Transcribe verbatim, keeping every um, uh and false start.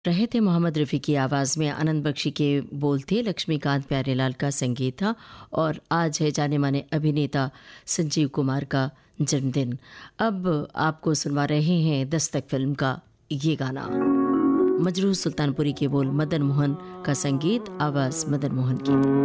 रहे थे मोहम्मद रफ़ी की आवाज़ में। आनंद बख्शी के बोल थे, लक्ष्मीकांत प्यारेलाल का संगीत था और आज है जाने माने अभिनेता संजीव कुमार का जन्मदिन। अब आपको सुनवा रहे हैं दस्तक फिल्म का ये गाना। मजरूह सुल्तानपुरी के बोल, मदन मोहन का संगीत, आवाज़ मदन मोहन की।